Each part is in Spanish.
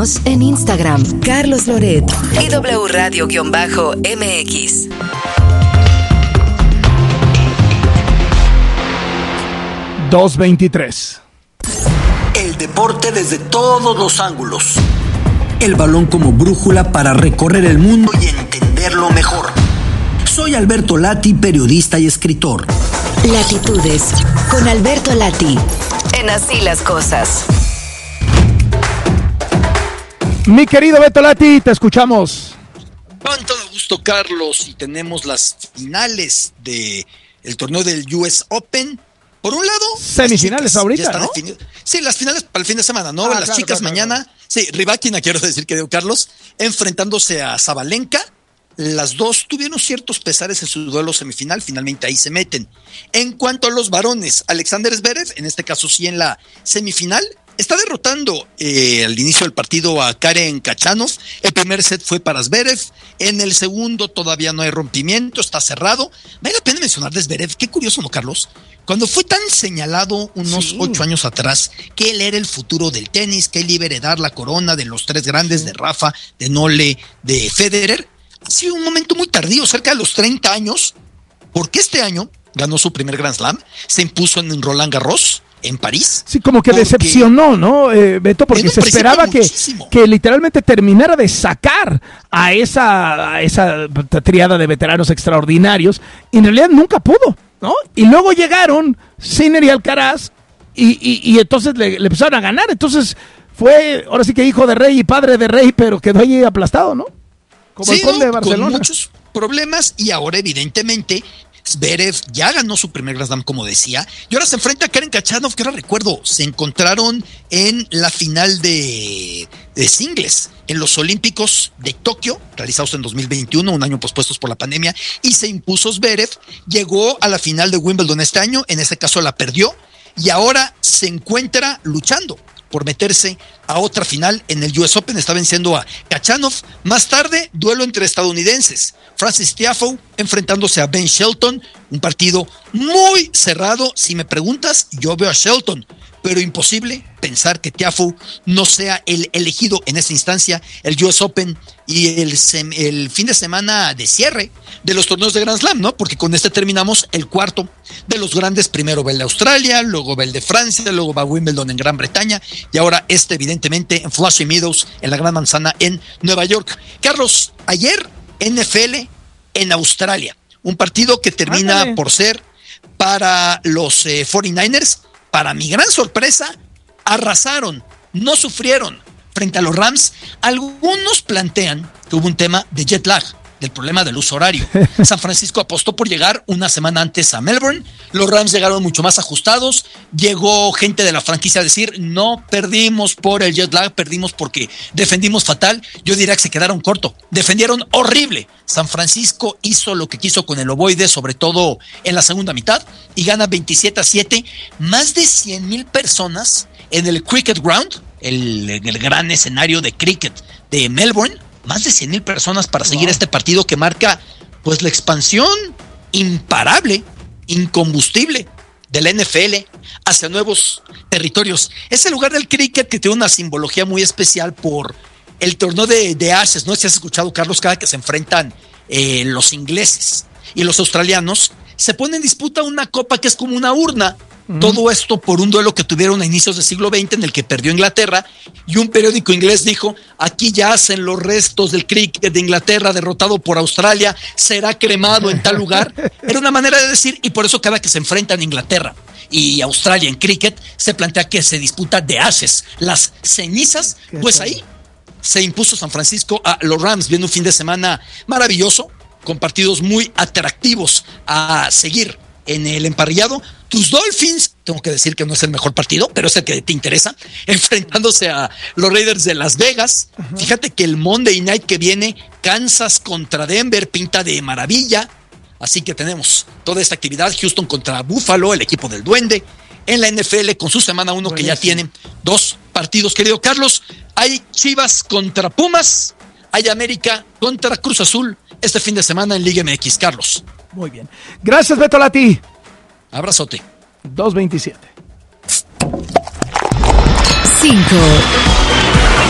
Síguenos en Instagram, Carlos Loret y W Radio-MX. $2.23. El deporte desde todos los ángulos. El balón como brújula para recorrer el mundo y entenderlo mejor. Soy Alberto Lati, periodista y escritor. Latitudes con Alberto Lati. En Así las Cosas. Mi querido Beto Lati, te escuchamos. Con todo gusto, Carlos, y tenemos las finales del torneo del US Open. Por un lado, semifinales ahorita, ¿no? Sí, las finales para el fin de semana, ¿no? Las claro, chicas mañana, sí, Rybakina, quiero decir, querido Carlos, enfrentándose a Sabalenka. Las dos tuvieron ciertos pesares en su duelo semifinal, finalmente ahí se meten. En cuanto a los varones, Alexander Zverev, en este caso sí en la semifinal, está derrotando al inicio del partido a Karen Khachanov. El primer set fue para Zverev, en el segundo todavía no hay rompimiento, está cerrado. Vale la pena mencionar de Zverev, qué curioso, ¿no, Carlos? Cuando fue tan señalado unos 8 años atrás que él era el futuro del tenis, que él iba a heredar la corona de los tres grandes, de Rafa, de Nole, de Federer, ha sido un momento muy tardío, cerca de los 30 años, porque este año ganó su primer Grand Slam, se impuso en Roland Garros, en París. Sí, como que decepcionó, ¿no, Beto? Porque se esperaba que literalmente terminara de sacar a esa triada de veteranos extraordinarios, y en realidad nunca pudo, ¿no? Y luego llegaron Sinner y Alcaraz, y entonces le empezaron a ganar. Entonces fue, ahora sí que hijo de rey y padre de rey, pero quedó ahí aplastado, ¿no? Como sí, el Conde de Barcelona. Con muchos problemas, y ahora evidentemente Zverev ya ganó su primer Grand Slam, como decía, y ahora se enfrenta a Karen Khachanov, que ahora recuerdo, se encontraron en la final de singles en los Olímpicos de Tokio, realizados en 2021, un año pospuestos por la pandemia, y se impuso Zverev, llegó a la final de Wimbledon este año, en este caso la perdió, y ahora se encuentra luchando por meterse a otra final en el US Open. Está venciendo a Khachanov. Más tarde, duelo entre estadounidenses. Frances Tiafoe enfrentándose a Ben Shelton. Un partido muy cerrado. Si me preguntas, yo veo a Shelton, pero imposible pensar que Tiafoe no sea el elegido en esa instancia. El US Open y el fin de semana de cierre de los torneos de Grand Slam, ¿no? Porque con este terminamos el cuarto de los grandes. Primero va el de Australia, luego va el de Francia, luego va Wimbledon en Gran Bretaña, y ahora evidentemente en Flushing Meadows, en la Gran Manzana, en Nueva York. Carlos, ayer NFL en Australia, un partido que termina por ser para los 49ers. Para mi gran sorpresa, arrasaron, no sufrieron frente a los Rams. Algunos plantean que hubo un tema de jet lag, del problema del uso horario. San Francisco apostó por llegar una semana antes a Melbourne. Los Rams llegaron mucho más ajustados. Llegó gente de la franquicia a decir, no perdimos por el jet lag, perdimos porque defendimos fatal. Yo diría que se quedaron corto. Defendieron horrible. San Francisco hizo lo que quiso con el ovoide, sobre todo en la segunda mitad, y gana 27-7. Más de 100,000 personas en el Cricket Ground, el gran escenario de cricket de Melbourne. Más de 100,000 personas para seguir este partido que marca pues la expansión imparable, incombustible de la NFL hacia nuevos territorios. Es el lugar del cricket que tiene una simbología muy especial por el torneo de Ashes. No sé si has escuchado, Carlos, cada que se enfrentan los ingleses y los australianos, se pone en disputa una copa que es como una urna. Todo esto por un duelo que tuvieron a inicios del siglo XX en el que perdió Inglaterra, y un periódico inglés dijo, aquí yacen los restos del cricket de Inglaterra derrotado por Australia, será cremado en tal lugar. Era una manera de decir, y por eso cada que se enfrentan Inglaterra y Australia en cricket, se plantea que se disputa de Ashes, las cenizas. Pues ahí se impuso San Francisco a los Rams, viendo un fin de semana maravilloso, con partidos muy atractivos a seguir en el emparrillado. Tus Dolphins, tengo que decir que no es el mejor partido, pero es el que te interesa, enfrentándose a los Raiders de Las Vegas. Fíjate que el Monday Night que viene, Kansas contra Denver, pinta de maravilla. Así que tenemos toda esta actividad. Houston contra Buffalo, el equipo del Duende. En la NFL, con su semana 1, que ya tienen 2 partidos, querido Carlos. Hay Chivas contra Pumas, hay América contra Cruz Azul este fin de semana en Liga MX, Carlos. Muy bien. Gracias, Beto Lati. Abrazote. 2:27. 5,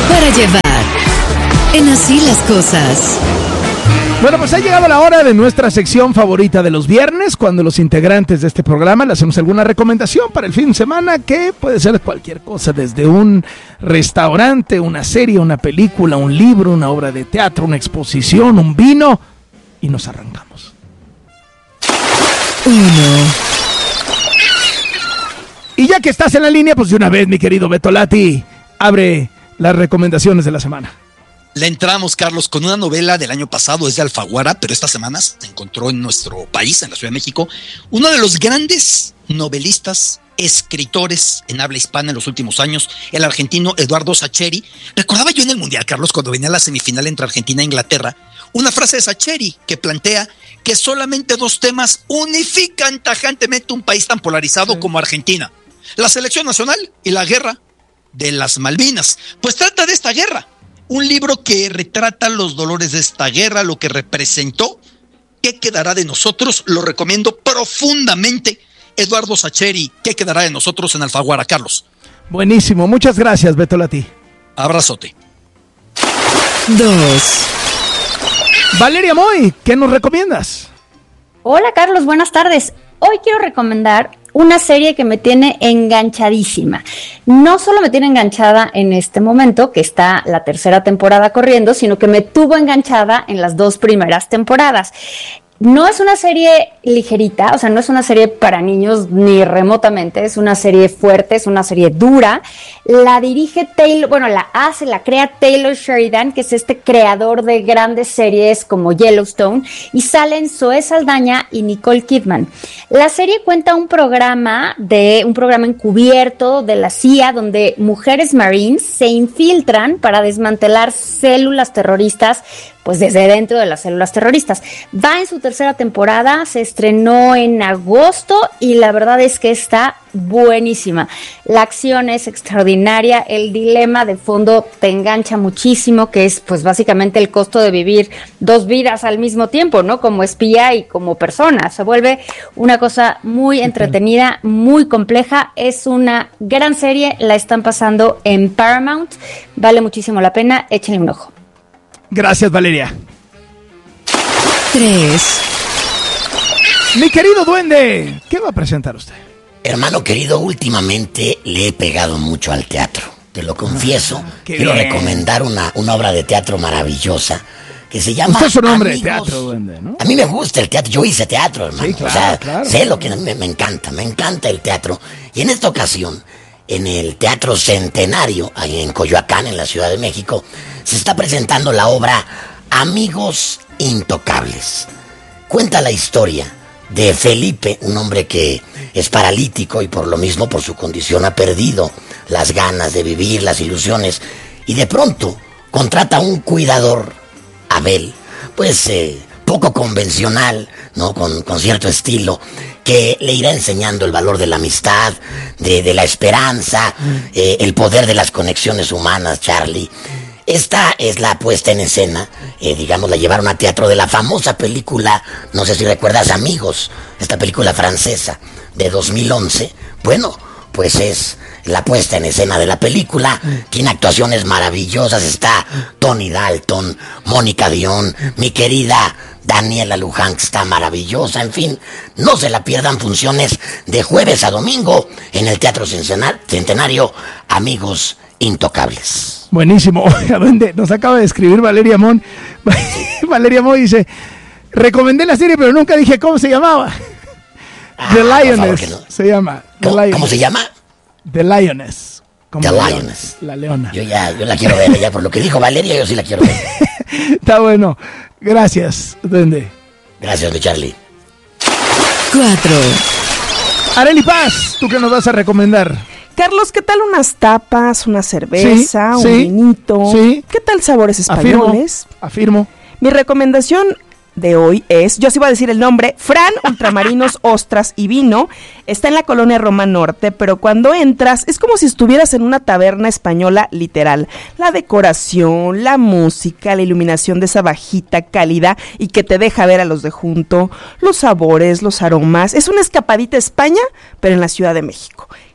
para llevar. En Así las Cosas. Bueno, pues ha llegado la hora de nuestra sección favorita de los viernes, cuando los integrantes de este programa le hacemos alguna recomendación para el fin de semana, que puede ser cualquier cosa, desde un restaurante, una serie, una película, un libro, una obra de teatro, una exposición, un vino, y nos arrancamos. 1. Y ya que estás en la línea, pues de una vez, mi querido Beto Lati, abre las recomendaciones de la semana. Le entramos, Carlos, con una novela del año pasado, es de Alfaguara, pero esta semana se encontró en nuestro país, en la Ciudad de México, uno de los grandes novelistas, escritores en habla hispana en los últimos años, el argentino Eduardo Sacheri. Recordaba yo en el Mundial, Carlos, cuando venía la semifinal entre Argentina e Inglaterra, una frase de Sacheri que plantea que solamente 2 temas unifican tajantemente un país tan polarizado como Argentina: la selección nacional y la guerra de las Malvinas. Pues trata de esta guerra. Un libro que retrata los dolores de esta guerra, lo que representó. ¿Qué quedará de nosotros? Lo recomiendo profundamente. Eduardo Sacheri, ¿qué quedará de nosotros en Alfaguara, Carlos? Buenísimo, muchas gracias, Beto Lati. Abrazote. 2. Valeria Moy, ¿qué nos recomiendas? Hola Carlos, buenas tardes. Hoy quiero recomendar una serie que me tiene enganchadísima. No solo me tiene enganchada en este momento, que está la 3ª temporada corriendo, sino que me tuvo enganchada en las 2 primeras temporadas. No es una serie ligerita, o sea, no es una serie para niños ni remotamente, es una serie fuerte, es una serie dura. La dirige la crea Taylor Sheridan, que es este creador de grandes series como Yellowstone, y salen Zoe Saldaña y Nicole Kidman. La serie cuenta un programa encubierto de la CIA, donde mujeres Marines se infiltran para desmantelar células terroristas, pues desde dentro de las células terroristas. Va en su 3ª temporada, se estrenó en agosto y la verdad es que está buenísima. La acción es extraordinaria, el dilema de fondo te engancha muchísimo, que es pues básicamente el costo de vivir 2 vidas al mismo tiempo, ¿no? Como espía y como persona. Se vuelve una cosa muy entretenida, muy compleja. Es una gran serie, la están pasando en Paramount, vale muchísimo la pena, échenle un ojo. Gracias, Valeria. 3. Mi querido duende, ¿qué va a presentar usted? Hermano querido, últimamente le he pegado mucho al teatro, te lo confieso. Quiero recomendar una obra de teatro maravillosa que se llama Usted es un hombre Amigos. de teatro, duende, ¿no? A mí me gusta el teatro, yo hice teatro, hermano. Sí, claro, claro. Sé lo que me encanta el teatro. Y en esta ocasión, en el Teatro Centenario, ahí en Coyoacán, en la Ciudad de México, se está presentando la obra Amigos Intocables. Cuenta la historia de Felipe, un hombre que es paralítico y por lo mismo, por su condición, ha perdido las ganas de vivir, las ilusiones, y de pronto contrata a un cuidador, Abel, pues poco convencional, ¿no? Con cierto estilo, que le irá enseñando el valor de la amistad, de la esperanza, el poder de las conexiones humanas, Charlie. Esta es la puesta en escena, la llevaron a teatro de la famosa película, no sé si recuerdas, Amigos, esta película francesa de 2011. Bueno, pues es la puesta en escena de la película, tiene actuaciones maravillosas, está Tony Dalton, Mónica Dion, mi querida Daniela Luján, que está maravillosa, en fin, no se la pierdan, funciones de jueves a domingo en el Teatro Centenario, Amigos Intocables. Buenísimo. Oiga, duende, nos acaba de escribir Valeria Mon. Valeria Mon dice, recomendé la serie, pero nunca dije cómo se llamaba. The Lioness, no. Se llama. ¿Cómo se llama? The Lioness. The Lioness. La leona. Yo la quiero ver, ya por lo que dijo Valeria, yo sí la quiero ver. Está bueno. Gracias, duende. Gracias, mi Charlie. 4. Arely Paz, ¿tú qué nos vas a recomendar? Carlos, ¿qué tal unas tapas, una cerveza, sí, un vinito? Sí. ¿Qué tal sabores españoles? Afirmo. Mi recomendación de hoy es, yo sí iba a decir el nombre, Fran Ultramarinos, Ostras y Vino. Está en la colonia Roma Norte, pero cuando entras es como si estuvieras en una taberna española literal. La decoración, la música, la iluminación de esa bajita cálida y que te deja ver a los de junto, los sabores, los aromas. Es una escapadita a España, pero en la Ciudad de México.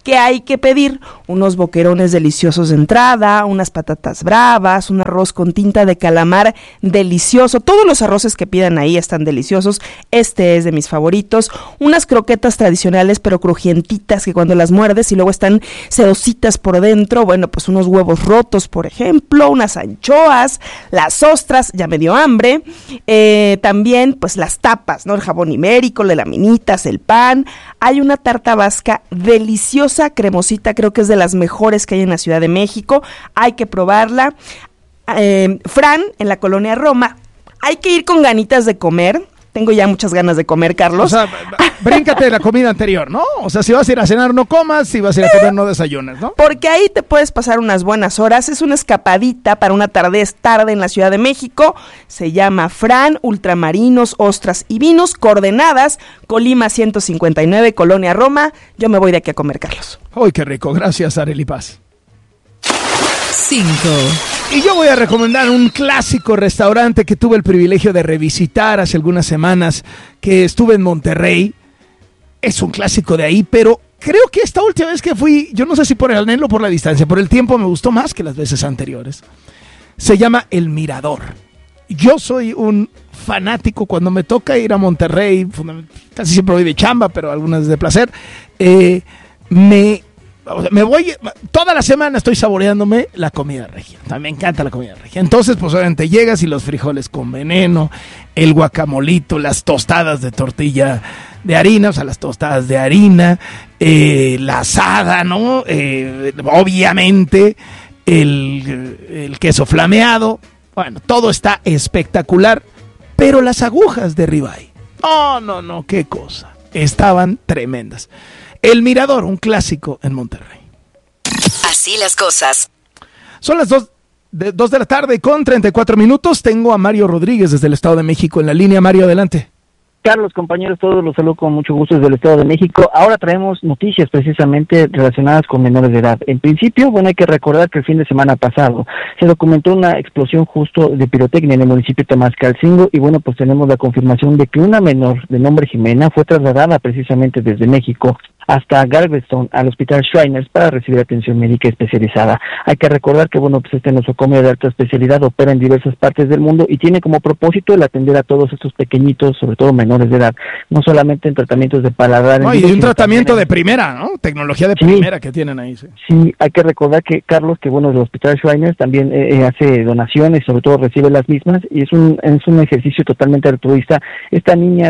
¿Qué hay que pedir? Unos boquerones deliciosos de entrada, unas patatas bravas, un arroz con tinta de calamar delicioso. Todos los arroces que pidan ahí están deliciosos. Este es de mis favoritos. Unas croquetas tradicionales pero crujientitas que cuando las muerdes y luego están sedositas por dentro. Bueno, pues unos huevos rotos, por ejemplo, unas anchoas, las ostras, ya me dio hambre. También pues las tapas, ¿no? El jabón ibérico, las laminitas, el pan. Hay una tarta vasca deliciosa, cremosita, creo que es de las mejores que hay en la Ciudad de México, hay que probarla. Fran, en la colonia Roma, hay que ir con ganitas de comer. Tengo ya muchas ganas de comer, Carlos. O sea, bríncate la comida anterior, ¿no? O sea, si vas a ir a cenar, no comas, si vas a ir a comer, no desayunes, ¿no? Porque ahí te puedes pasar unas buenas horas. Es una escapadita para una tarde en la Ciudad de México. Se llama Fran, ultramarinos, ostras y vinos, coordenadas, Colima 159, Colonia Roma. Yo me voy de aquí a comer, Carlos. ¡Uy, qué rico! Gracias, Arely Paz. 5. Y yo voy a recomendar un clásico restaurante que tuve el privilegio de revisitar hace algunas semanas, que estuve en Monterrey. Es un clásico de ahí, pero creo que esta última vez que fui, yo no sé si por el anhelo o por la distancia, por el tiempo me gustó más que las veces anteriores. Se llama El Mirador. Yo soy un fanático cuando me toca ir a Monterrey, casi siempre voy de chamba, pero algunas de placer. Me voy, toda la semana estoy saboreándome la comida regia. Me encanta la comida regia. Entonces, pues obviamente llegas y los frijoles con veneno, el guacamolito, las tostadas de tortilla de harina, o sea, las tostadas de harina, la asada, ¿no? Obviamente, el queso flameado. Bueno, todo está espectacular, pero las agujas de ribeye, no, qué cosa. Estaban tremendas. El Mirador, un clásico en Monterrey. Así las cosas. Son las 2 de la tarde con 34 minutos. Tengo a Mario Rodríguez desde el Estado de México en la línea. Mario, adelante. Carlos, compañeros, todos los saludo con mucho gusto desde el Estado de México. Ahora traemos noticias precisamente relacionadas con menores de edad. En principio, bueno, hay que recordar que el fin de semana pasado se documentó una explosión justo de pirotecnia en el municipio de Tamascalcingo y bueno, pues tenemos la confirmación de que una menor de nombre Jimena fue trasladada precisamente desde México hasta Galveston, al hospital Shriners, para recibir atención médica especializada. Hay que recordar que, bueno, pues este nosocomio de alta especialidad opera en diversas partes del mundo y tiene como propósito el atender a todos estos pequeñitos, sobre todo menores de edad, no solamente en tratamientos de paladar. No, y un tratamiento de primera, ¿no? Tecnología de primera que tienen ahí. Sí, hay que recordar que, Carlos, que bueno, el hospital Shriners también hace donaciones, sobre todo recibe las mismas, y es un ejercicio totalmente altruista. Esta niña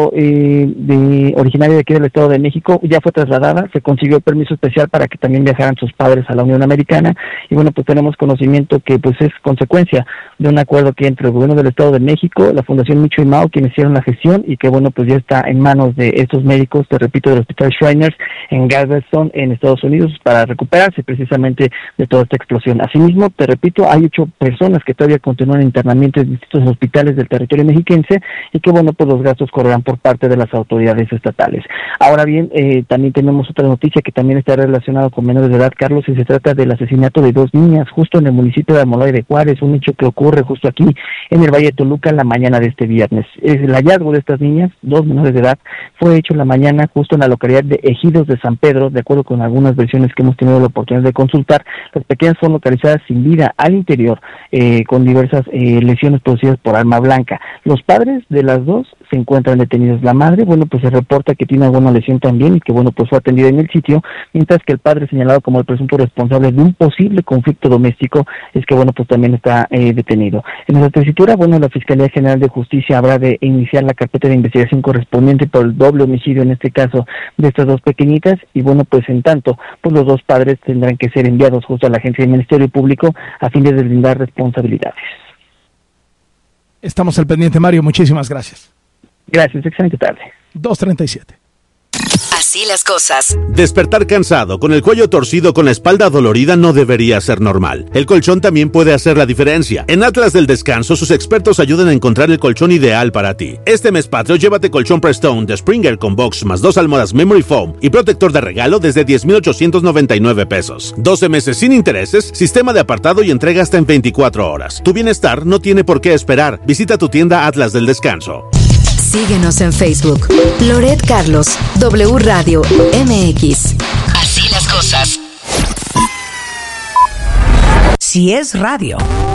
originaria de aquí del Estado de México ya fue trasladada, se consiguió el permiso especial para que también viajaran sus padres a la Unión Americana y bueno, pues tenemos conocimiento que pues es consecuencia de un acuerdo que entre el gobierno del Estado de México, la Fundación Micho y Mao, quienes hicieron la gestión y que bueno, pues ya está en manos de estos médicos, te repito, del Hospital Shriners en Galveston, en Estados Unidos, para recuperarse precisamente de toda esta explosión. Asimismo, te repito, hay 8 personas que todavía continúan en internamiento en distintos hospitales del territorio mexiquense y que bueno, pues los gastos correrán por parte de las autoridades estatales. Ahora bien, también tenemos otra noticia que también está relacionada con menores de edad, Carlos, y se trata del asesinato de 2 niñas justo en el municipio de Almoloya de Juárez, un hecho que ocurre justo aquí en el Valle de Toluca en la mañana de este viernes. El hallazgo de estas niñas, 2 menores de edad, fue hecho en la mañana justo en la localidad de Ejidos de San Pedro. De acuerdo con algunas versiones que hemos tenido la oportunidad de consultar, las pequeñas fueron localizadas sin vida al interior, con diversas lesiones producidas por arma blanca. Los padres de las 2 se encuentran detenidos. La madre, bueno, pues se reporta que tiene alguna lesión también y que, bueno, pues fue atendida en el sitio, mientras que el padre, señalado como el presunto responsable de un posible conflicto doméstico, es que, bueno, pues también está detenido. En nuestra tesitura, bueno, la Fiscalía General de Justicia habrá de iniciar la carpeta de investigación correspondiente por el doble homicidio, en este caso, de estas 2 pequeñitas, y bueno, pues en tanto, pues los 2 padres tendrán que ser enviados justo a la Agencia del Ministerio Público a fin de deslindar responsabilidades. Estamos al pendiente, Mario, muchísimas gracias. Gracias, excelente tarde. 2:37. Así las cosas. Despertar cansado, con el cuello torcido, con la espalda dolorida no debería ser normal. El colchón también puede hacer la diferencia. En Atlas del Descanso, sus expertos ayudan a encontrar el colchón ideal para ti. Este mes patrio, llévate colchón Prestone de Springer con box más 2 almohadas Memory Foam y protector de regalo desde 10,899 pesos. 12 meses sin intereses, sistema de apartado y entrega hasta en 24 horas. Tu bienestar no tiene por qué esperar. Visita tu tienda Atlas del Descanso. Síguenos en Facebook. Loret Carlos, W Radio MX. Así las cosas. Si es radio.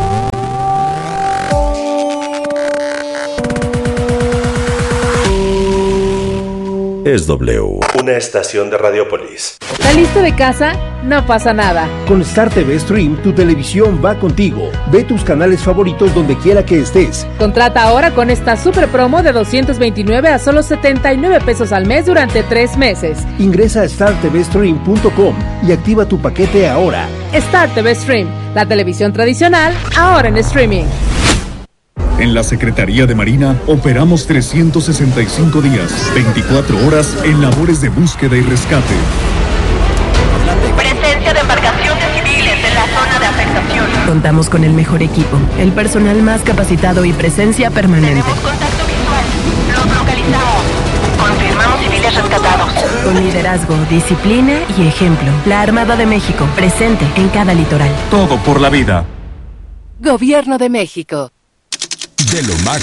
Es W, una estación de Radiopolis. ¿Saliste de casa? No pasa nada. Con Star TV Stream, tu televisión va contigo. Ve tus canales favoritos donde quiera que estés. Contrata ahora con esta super promo de 229 a solo 79 pesos al mes durante 3 meses. Ingresa a startvstream.com y activa tu paquete ahora. Star TV Stream, la televisión tradicional, ahora en streaming. En la Secretaría de Marina operamos 365 días, 24 horas en labores de búsqueda y rescate. Presencia de embarcaciones civiles en la zona de afectación. Contamos con el mejor equipo, el personal más capacitado y presencia permanente. Tenemos contacto visual. Los localizamos. Confirmamos civiles rescatados. Con liderazgo, disciplina y ejemplo. La Armada de México, presente en cada litoral. Todo por la vida. Gobierno de México. De lo más